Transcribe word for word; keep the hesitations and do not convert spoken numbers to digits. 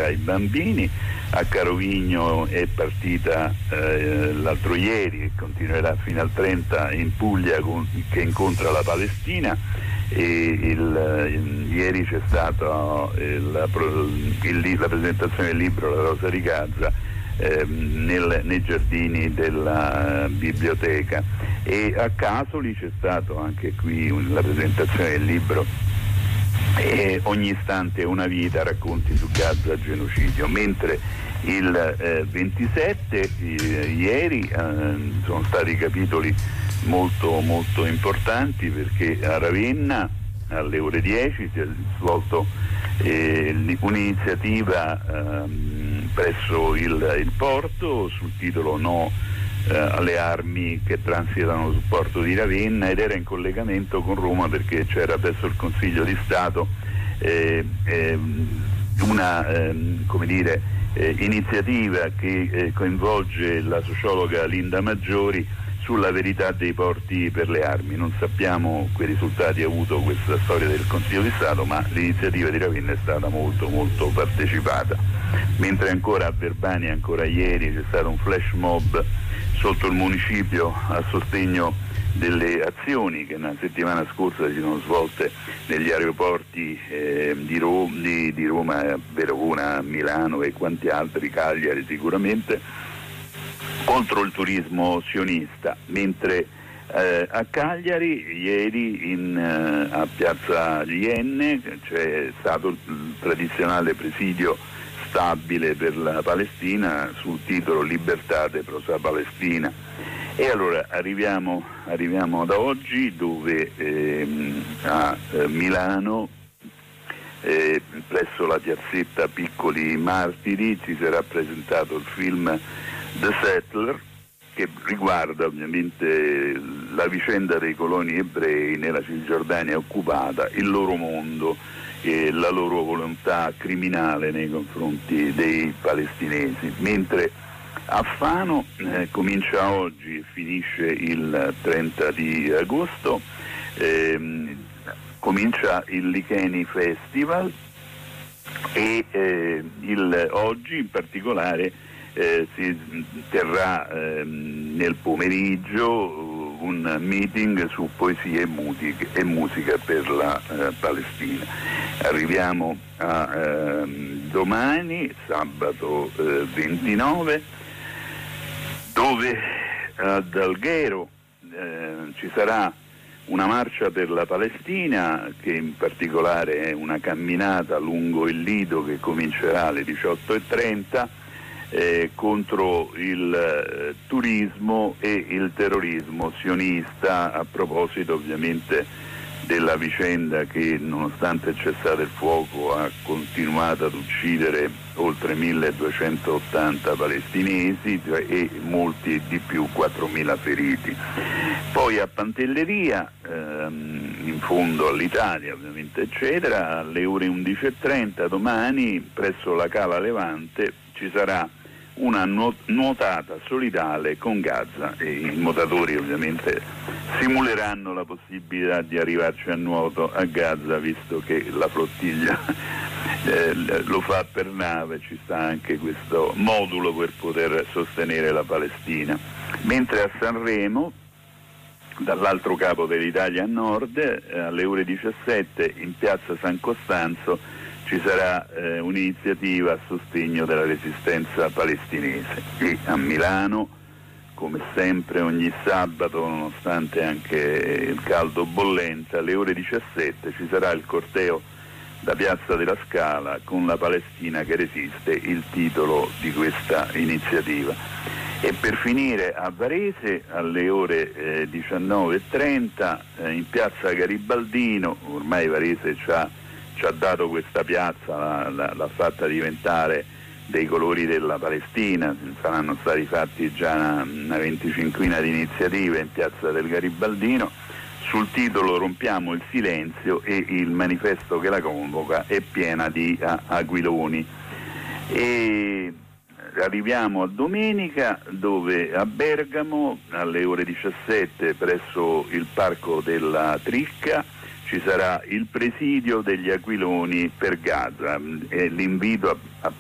ai bambini. A Carovigno è partita eh, l'altro ieri e continuerà fino al trenta in Puglia, con, che incontra la Palestina, e il, il, ieri c'è stata il, il, la presentazione del libro La Rosa di Gaza eh, nel, nei giardini della biblioteca, e a Casoli c'è stato anche qui la presentazione del libro E ogni istante è una vita, racconti su Gaza, genocidio. Mentre il eh, ventisette eh, ieri eh, sono stati capitoli molto molto importanti, perché a Ravenna alle ore dieci si è svolto eh, un'iniziativa eh, presso il, il porto sul titolo No eh, alle armi che transitano sul porto di Ravenna, ed era in collegamento con Roma perché c'era presso il Consiglio di Stato eh, eh, una eh, come dire eh, iniziativa che eh, coinvolge la sociologa Linda Maggiori sulla verità dei porti per le armi. Non sappiamo che risultati ha avuto questa storia del Consiglio di Stato, ma l'iniziativa di Ravenna è stata molto molto partecipata. Mentre ancora a Verbania, ancora ieri, c'è stato un flash mob sotto il municipio a sostegno delle azioni che una settimana scorsa si sono svolte negli aeroporti eh, di, Ro- di, di Roma, Verona, Milano e quanti altri, Cagliari sicuramente, contro il turismo sionista. Mentre eh, a Cagliari ieri in, eh, a Piazza Ienne c'è stato il tradizionale presidio stabile per la Palestina sul titolo Libertà de prosa Palestina. E allora arriviamo, arriviamo ad oggi, dove ehm, a eh, Milano eh, presso la piazzetta Piccoli Martiri ci sarà presentato il film The Settler, che riguarda ovviamente la vicenda dei coloni ebrei nella Cisgiordania occupata, il loro mondo e la loro volontà criminale nei confronti dei palestinesi. Mentre a Fano eh, comincia oggi e finisce il trenta di agosto, ehm, comincia il Licheni Festival, e eh, il, oggi in particolare eh, si terrà eh, nel pomeriggio un meeting su poesia e musica, e musica per la eh, Palestina. Arriviamo a eh, domani, sabato eh, ventinove, dove ad Alghero eh, ci sarà una marcia per la Palestina, che in particolare è una camminata lungo il Lido che comincerà alle diciotto e trenta eh, contro il eh, turismo e il terrorismo sionista, a proposito ovviamente della vicenda che, nonostante il cessate il fuoco, ha continuato ad uccidere oltre milleduecentottanta palestinesi e molti di più, quattromila feriti. Poi a Pantelleria, ehm, in fondo all'Italia ovviamente eccetera, alle ore undici e trenta domani presso la Cala Levante ci sarà una nuotata solidale con Gaza, e i nuotatori ovviamente simuleranno la possibilità di arrivarci a nuoto a Gaza, visto che la flottiglia eh, lo fa per nave. Ci sta anche questo modulo per poter sostenere la Palestina. Mentre a Sanremo, dall'altro capo dell'Italia a nord, eh, alle ore diciassette in piazza San Costanzo ci sarà eh, un'iniziativa a sostegno della resistenza palestinese. E a Milano, come sempre ogni sabato, nonostante anche il caldo bollente, alle ore diciassette ci sarà il corteo da Piazza della Scala con la Palestina che resiste, il titolo di questa iniziativa. E per finire a Varese alle ore eh, diciannove e trenta eh, in piazza Garibaldino. Ormai Varese c'ha ci ha dato questa piazza, l'ha, l'ha fatta diventare dei colori della Palestina. Saranno stati fatti già una, una venticinquina di iniziative in piazza del Garibaldino sul titolo Rompiamo il silenzio, e il manifesto che la convoca è piena di a, aquiloni. E arriviamo a domenica, dove a Bergamo alle ore diciassette presso il Parco della Tricca ci sarà il presidio degli aquiloni per Gaza. E l'invito a, a